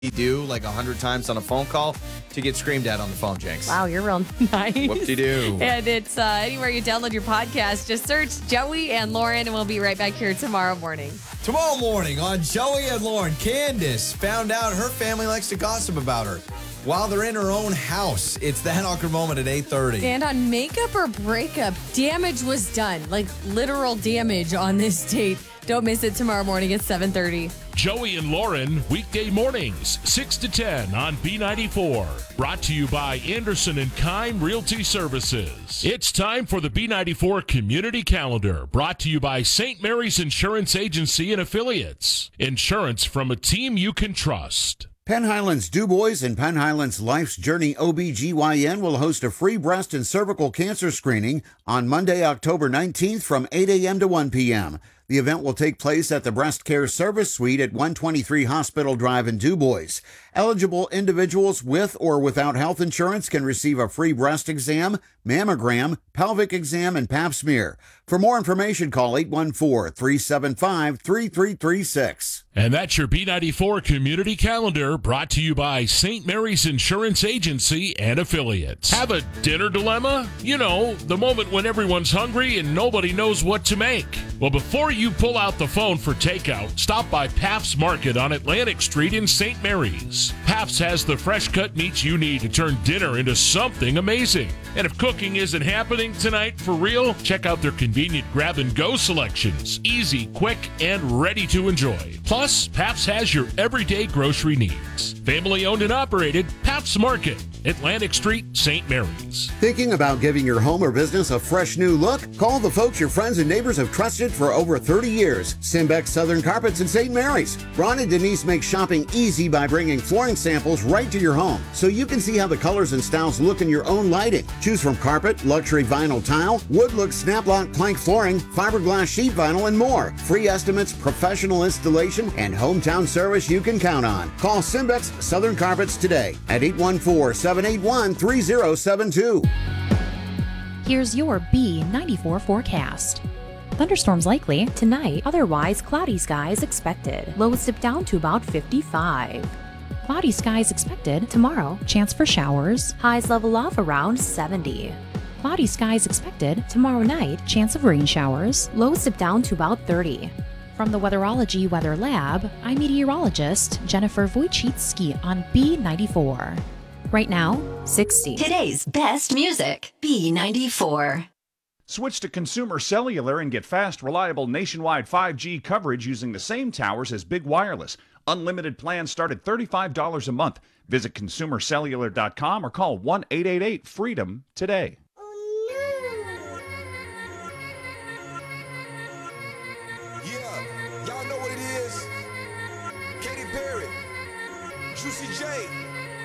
do like 100 times on a phone call to get screamed at on the phone, Jenks. Wow, you're real nice. Whoop-de-doo. And it's anywhere you download your podcast. Just search Joey and Lauren, and we'll be right back here tomorrow morning. Tomorrow morning on Joey and Lauren, Candace found out her family likes to gossip about her while they're in her own house. It's that awkward moment at 8:30. And on Makeup or Breakup, damage was done. Like literal damage on this date. Don't miss it tomorrow morning at 7:30. Joey and Lauren, weekday mornings, 6 to 10 on B94. Brought to you by Anderson and Kime Realty Services. It's time for the B94 Community Calendar, brought to you by St. Mary's Insurance Agency and Affiliates. Insurance from a team you can trust. Penn Highlands Du Bois and Penn Highlands Life's Journey OBGYN will host a free breast and cervical cancer screening on Monday, October 19th from 8 a.m. to 1 p.m. The event will take place at the Breast Care Service Suite at 123 Hospital Drive in Du Bois. Eligible individuals with or without health insurance can receive a free breast exam, mammogram, pelvic exam, and pap smear. For more information, call 814-375-3336. And that's your B94 Community Calendar, brought to you by St. Mary's Insurance Agency and Affiliates. Have a dinner dilemma? You know, the moment when everyone's hungry and nobody knows what to make. Well, before you pull out the phone for takeout, stop by Pap's Market on Atlantic Street in St. Mary's. Pap's has the fresh-cut meats you need to turn dinner into something amazing. And if cooking isn't happening tonight for real, check out their convenient grab-and-go selections. Easy, quick, and ready to enjoy. Plus, Pap's has your everyday grocery needs. Family-owned and operated, Pap's Market, Atlantic Street, St. Mary's. Thinking about giving your home or business a fresh new look? Call the folks your friends and neighbors have trusted for over 30 years. Simbex Southern Carpets in St. Mary's. Ron and Denise make shopping easy by bringing flooring samples right to your home so you can see how the colors and styles look in your own lighting. Choose from carpet, luxury vinyl tile, wood look snap-lock plank flooring, fiberglass sheet vinyl, and more. Free estimates, professional installation, and hometown service you can count on. Call Simbex Southern Carpets today at 814-781-3072. Here's your B94 forecast. Thunderstorms likely tonight, otherwise cloudy skies expected. Lows dip down to about 55. Cloudy skies expected tomorrow, chance for showers. Highs level off around 70. Cloudy skies expected tomorrow night, chance of rain showers. Lows dip down to about 30. From the Weatherology Weather Lab, I'm meteorologist Jennifer Wojcicki on B94. Right now, 60. Today's best music, B94. Switch to Consumer Cellular and get fast, reliable nationwide 5G coverage using the same towers as Big Wireless. Unlimited plans start at $35 a month. Visit consumercellular.com or call 1-888-FREEDOM today. Yeah, y'all know what it is. Katy Perry, Juicy J.